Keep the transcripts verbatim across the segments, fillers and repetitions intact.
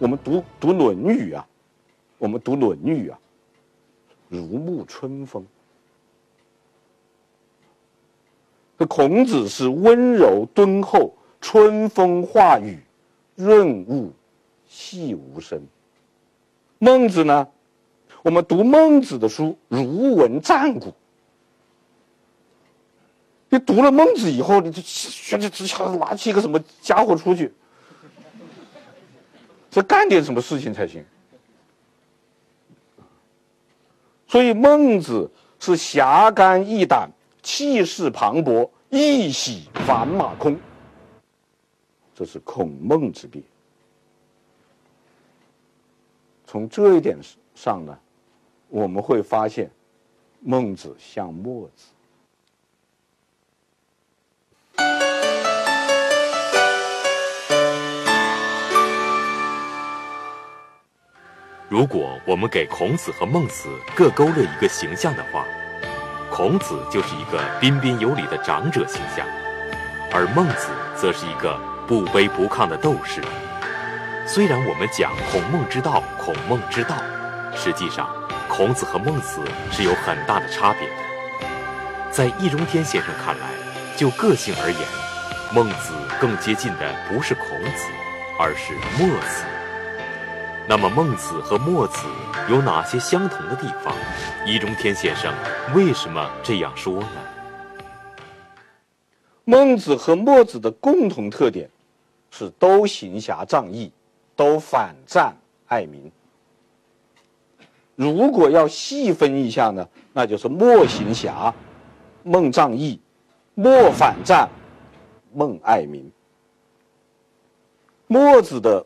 我们读读《论语》啊，我们读《论语》啊，如沐春风。这孔子是温柔敦厚，春风化雨，润物细无声。孟子呢，我们读孟子的书，如闻战鼓。你读了孟子以后，你就学着只想拿起一个什么家伙出去，这干点什么事情才行。所以孟子是侠肝义胆，气势磅礴，一洗反马空，这是孔孟之别。从这一点上呢，我们会发现孟子像墨子。 如果我们给孔子和孟子各勾勒一个形象的话，孔子就是一个彬彬有礼的长者形象，而孟子则是一个不卑不亢的斗士。虽然我们讲孔孟之道，孔孟之道，实际上孔子和孟子是有很大的差别的。在易中天先生看来，就个性而言，孟子更接近的不是孔子，而是墨子。那么孟子和墨子有哪些相同的地方？易中天先生为什么这样说呢？ 孟子和墨子的共同特点是都行侠仗义，都反战爱民。如果要细分一下呢，那就是墨行侠，孟仗义，墨反战，孟爱民。墨子的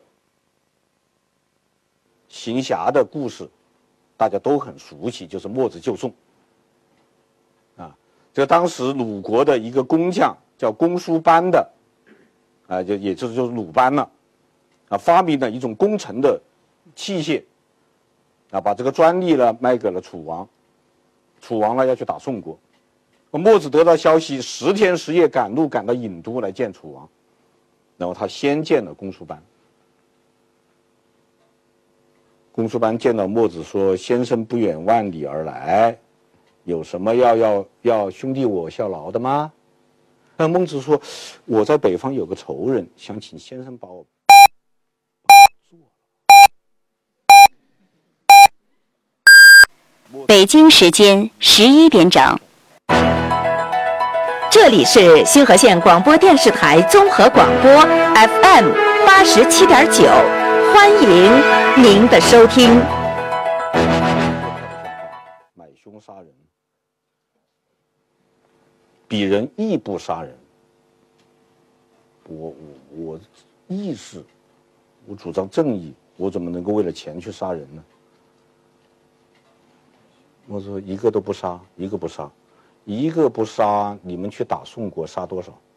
行侠的故事大家都很熟悉，就是墨子救宋啊。这当时鲁国的一个工匠叫公输班的啊，就也就是就是鲁班了啊，发明了一种工程的器械啊，把这个专利呢卖给了楚王，楚王呢要去打宋国，墨子得到消息，十天十夜赶路赶到郢都来见楚王，然后他先见了公输班。公输班见到墨子说：“先生不远万里而来，有什么要要要兄弟我效劳的吗？”那孟子说：“我在北方有个仇人，想请先生把我做了。”北京时间十一点整， 这里是新河县广播电视台综合广播 F M 八十七点九。欢迎您的收听。 买凶杀人，鄙人亦不杀人。我我我义士，我主张正义，我怎么能够为了钱去杀人呢？我说一个都不杀，一个不杀，一个不杀，你们去打宋国杀多少？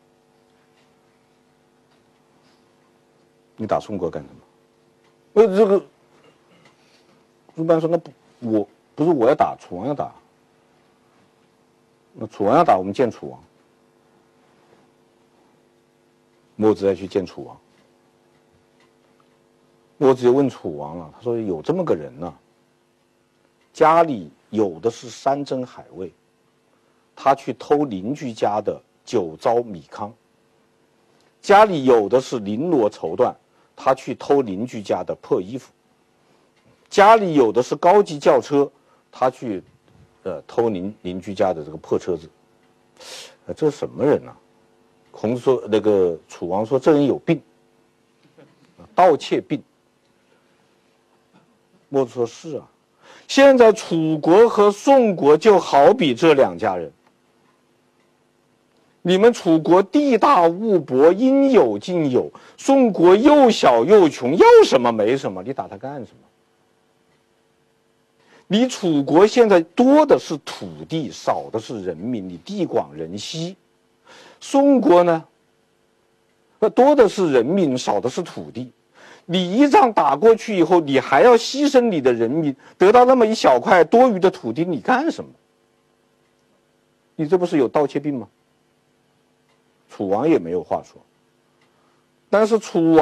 你打宋国干什么？呃，这个鲁班说：“那不，我不是我要打，楚王要打。那楚王要打，我们见楚王。”墨子再去见楚王，墨子就问楚王了，他说：“有这么个人呢、啊，家里有的是山珍海味，他去偷邻居家的酒糟米糠；家里有的是绫罗绸缎。”他去偷邻居家的破衣服，家里有的是高级轿车，他去，呃，偷邻邻居家的这个破车子，呃，这是什么人呢、啊？孔子说，那个楚王说，这人有病，盗窃病。墨子说是啊，现在楚国和宋国就好比这两家人。你们楚国地大物博，应有尽有；宋国又小又穷，要什么没什么，你打他干什么？你楚国现在多的是土地，少的是人民，你地广人稀；宋国呢，多的是人民，少的是土地。你一仗打过去以后，你还要牺牲你的人民，得到那么一小块多余的土地，你干什么？你这不是有盗窃病吗？楚王也没有话说，但是楚王